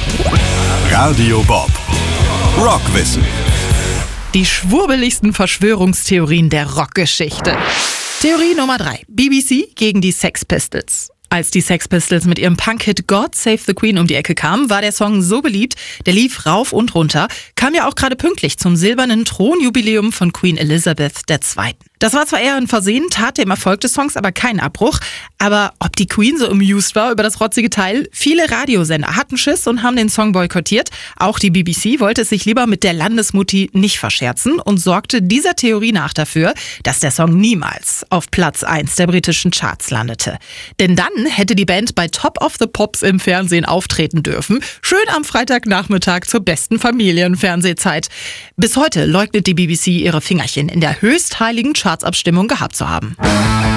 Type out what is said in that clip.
Radio Bob. Rockwissen. Die schwurbeligsten Verschwörungstheorien der Rockgeschichte. Theorie Nummer 3. BBC gegen die Sex Pistols. Als die Sex Pistols mit ihrem Punk-Hit God Save the Queen um die Ecke kamen, war der Song so beliebt, der lief rauf und runter, kam ja auch gerade pünktlich zum silbernen Thronjubiläum von Queen Elizabeth II. Das war zwar eher ein Versehen, tat dem Erfolg des Songs aber keinen Abbruch, aber ob die Queen so amused war über das rotzige Teil? Viele Radiosender hatten Schiss und haben den Song boykottiert. Auch die BBC wollte es sich lieber mit der Landesmutti nicht verscherzen und sorgte dieser Theorie nach dafür, dass der Song niemals auf Platz 1 der britischen Charts landete. Denn dann hätte die Band bei Top of the Pops im Fernsehen auftreten dürfen, schön am Freitagnachmittag zur besten Familienfernsehzeit. Bis heute leugnet die BBC ihre Fingerchen in der höchstheiligen Chartsabstimmung gehabt zu haben.